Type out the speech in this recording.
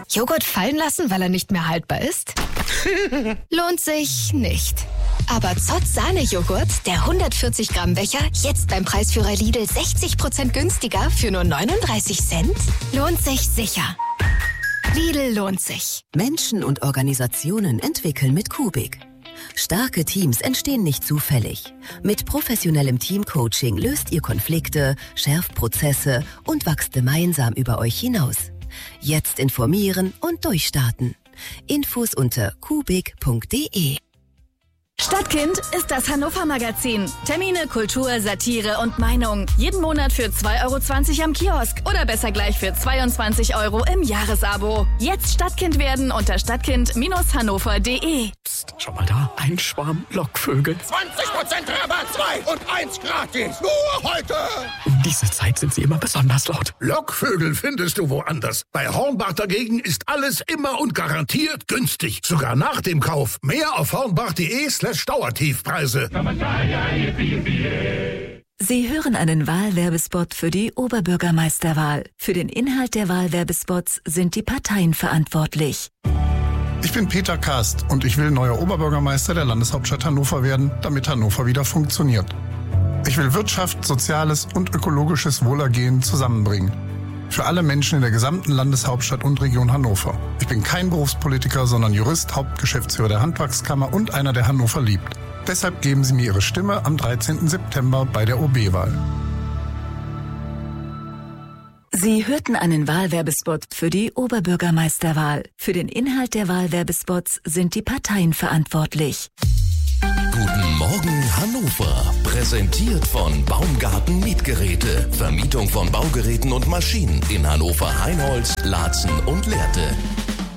Joghurt fallen lassen, weil er nicht mehr haltbar ist? Lohnt sich nicht. Aber Zott Sahne-Joghurt, der 140 Gramm Becher, jetzt beim Preisführer Lidl 60% günstiger für nur 39 Cent? Lohnt sich sicher. Lidl lohnt sich. Menschen und Organisationen entwickeln mit Kubik. Starke Teams entstehen nicht zufällig. Mit professionellem Teamcoaching löst ihr Konflikte, schärft Prozesse und wachst gemeinsam über euch hinaus. Jetzt informieren und durchstarten. Infos unter kubik.de. Stadtkind ist das Hannover-Magazin. Termine, Kultur, Satire und Meinung. Jeden Monat für 2,20 € am Kiosk. Oder besser gleich für 22 € im Jahresabo. Jetzt Stadtkind werden unter stadtkind-hannover.de. Psst, schau mal da. Ein Schwarm Lockvögel. 20% Rabatt, 2 und 1 gratis. Nur heute. Um diese Zeit sind sie immer besonders laut. Lockvögel findest du woanders. Bei Hornbach dagegen ist alles immer und garantiert günstig. Sogar nach dem Kauf. Mehr auf hornbach.de/Dauertiefpreise. Sie hören einen Wahlwerbespot für die Oberbürgermeisterwahl. Für den Inhalt der Wahlwerbespots sind die Parteien verantwortlich. Ich bin Peter Kast und ich will neuer Oberbürgermeister der Landeshauptstadt Hannover werden, damit Hannover wieder funktioniert. Ich will Wirtschaft, soziales und ökologisches Wohlergehen zusammenbringen. Für alle Menschen in der gesamten Landeshauptstadt und Region Hannover. Ich bin kein Berufspolitiker, sondern Jurist, Hauptgeschäftsführer der Handwerkskammer und einer, der Hannover liebt. Deshalb geben Sie mir Ihre Stimme am 13. September bei der OB-Wahl. Sie hörten einen Wahlwerbespot für die Oberbürgermeisterwahl. Für den Inhalt der Wahlwerbespots sind die Parteien verantwortlich. Guten Morgen Hannover. Präsentiert von Baumgarten Mietgeräte. Vermietung von Baugeräten und Maschinen in Hannover, Heinholz, Laatzen und Lehrte.